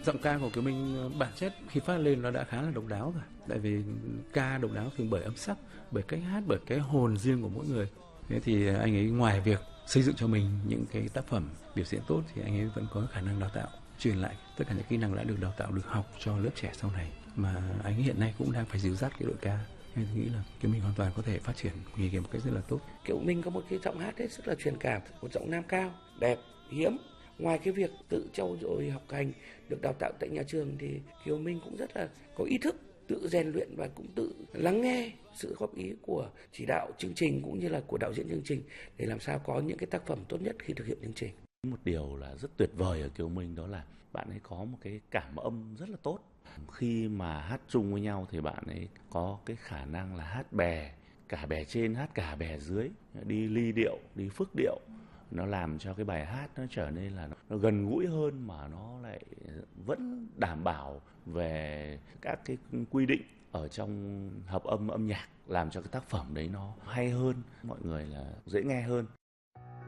Giọng ca của Kiều Minh bản chất khi phát lên nó đã khá là độc đáo rồi. Tại vì ca độc đáo thường bởi âm sắc, bởi cách hát, bởi cái hồn riêng của mỗi người. Thế thì anh ấy ngoài việc xây dựng cho mình những cái tác phẩm biểu diễn tốt thì anh ấy vẫn có khả năng đào tạo, truyền lại tất cả những kỹ năng đã được đào tạo, được học cho lớp trẻ sau này. Mà anh ấy hiện nay cũng đang phải dìu dắt cái đội ca. Em nghĩ là Kiều Minh hoàn toàn có thể phát triển nghề nghiệp một cách rất là tốt. Kiều Minh có một cái giọng hát hết sức là truyền cảm, một giọng nam cao, đẹp, hiếm. Ngoài cái việc tự trau dồi học hành, được đào tạo tại nhà trường thì Kiều Minh cũng rất là có ý thức, tự rèn luyện và cũng tự lắng nghe sự góp ý của chỉ đạo chương trình cũng như là của đạo diễn chương trình để làm sao có những cái tác phẩm tốt nhất khi thực hiện chương trình. Một điều là rất tuyệt vời ở Kiều Minh đó là bạn ấy có một cái cảm âm rất là tốt. Khi mà hát chung với nhau thì bạn ấy có cái khả năng là hát bè, cả bè trên hát cả bè dưới, đi ly điệu, đi phức điệu. Nó làm cho cái bài hát nó trở nên là nó gần gũi hơn mà nó lại vẫn đảm bảo về các cái quy định ở trong hợp âm âm nhạc, làm cho cái tác phẩm đấy nó hay hơn, mọi người là dễ nghe hơn.